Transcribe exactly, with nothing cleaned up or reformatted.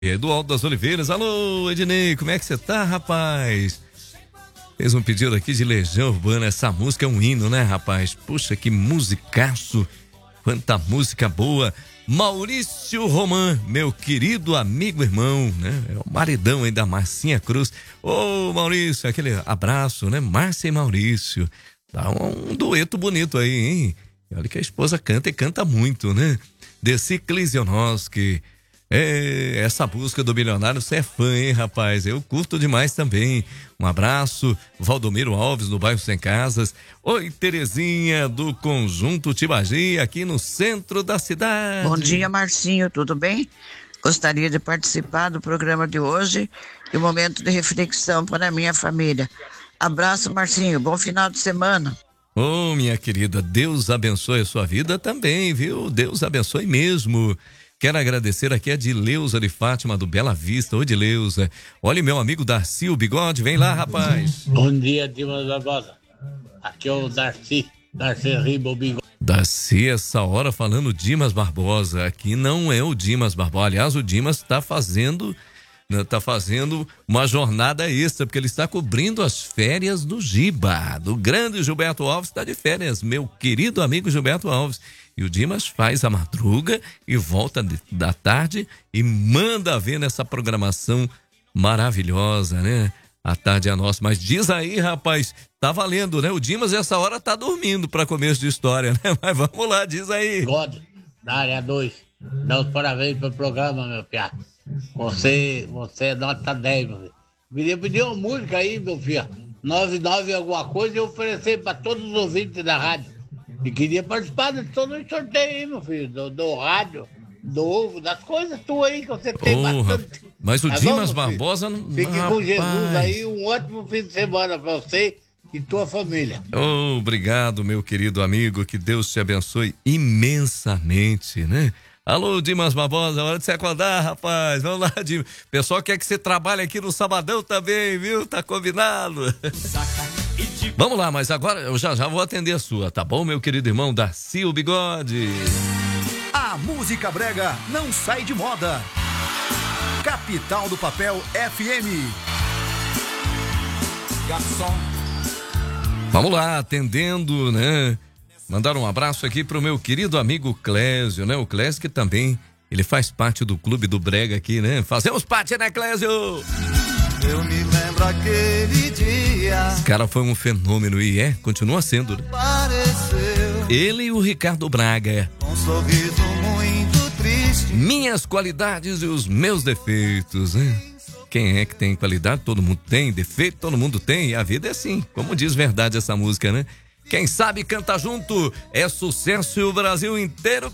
É do Alto das Oliveiras. Alô, Ednei, como é que você tá, rapaz? Fez um pedido aqui de Legião Urbana. Essa música é um hino, né, rapaz? Puxa, que musicaço. Quanta música boa. Maurício Roman, meu querido amigo irmão, né? É o maridão aí da Marcinha Cruz. Ô, Maurício, aquele abraço, né? Márcia e Maurício. Dá um, um dueto bonito aí, hein? Olha que a esposa canta e canta muito, né? Desi Klisionoski. É, essa busca do milionário, você é fã, hein, rapaz? Eu curto demais também. Um abraço, Valdomiro Alves, do bairro Sem Casas. Oi, Terezinha, do Conjunto Tibagi, aqui no centro da cidade. Bom dia, Marcinho, tudo bem? Gostaria de participar do programa de hoje e um momento de reflexão para a minha família. Abraço, Marcinho, bom final de semana. Ô, oh, minha querida, Deus abençoe a sua vida também, viu? Deus abençoe mesmo. Quero agradecer aqui a Dileuza de Fátima, do Bela Vista. Ô, Dileuza. Olha, meu amigo Darcy, o Bigode. Vem lá, rapaz. Bom dia, Dimas Barbosa. Aqui é o Darcy. Darcy Riba, o Bigode. Darcy, essa hora falando Dimas Barbosa. Aqui não é o Dimas Barbosa. Aliás, o Dimas está fazendo... Tá fazendo uma jornada extra, porque ele está cobrindo as férias do Giba, do grande Gilberto Alves. Está de férias, meu querido amigo Gilberto Alves. E o Dimas faz a madruga e volta de, da tarde e manda ver nessa programação maravilhosa, né? A tarde é nossa. Mas diz aí, rapaz, tá valendo, né? O Dimas essa hora tá dormindo para começo de história, né? Mas vamos lá, diz aí. God, da área dois, dá os parabéns pro programa, meu piá. Você, você é nota dez, meu filho. Queria pedir uma música aí, meu filho. nove nove alguma coisa e oferecer para todos os ouvintes da rádio. E queria participar de todo o sorteio aí, meu filho. Do, do rádio, do ovo, das coisas tuas aí que você tem oh, bastante. Mas o Mas Dimas vamos, Barbosa não. Fique rapaz. com Jesus aí. Um ótimo fim de semana para você e tua família. Oh, obrigado, meu querido amigo. Que Deus te abençoe imensamente, né? Alô, Dimas Barbosa, hora de você acordar, rapaz. Vamos lá, Dimas. O pessoal quer que você trabalhe aqui no sabadão também, viu? Tá combinado. Vamos lá, mas agora eu já já vou atender a sua, tá bom, meu querido irmão Darcy, o Bigode? A música brega não sai de moda. Capital do Papel F M. Garçom. Vamos lá, atendendo, né? Mandar um abraço aqui pro meu querido amigo Clésio, né? O Clésio que também, ele faz parte do Clube do Brega aqui, né? Fazemos parte, né, Clésio? Eu me lembro aquele dia. Esse cara foi um fenômeno e é, continua sendo, né? Apareceu. Ele e o Ricardo Braga. Um sorriso muito triste. Minhas qualidades e os meus defeitos, né? Quem é que tem qualidade? Todo mundo tem. Defeito, todo mundo tem. E a vida é assim, como diz verdade essa música, né? Quem sabe canta junto, é sucesso e o Brasil inteiro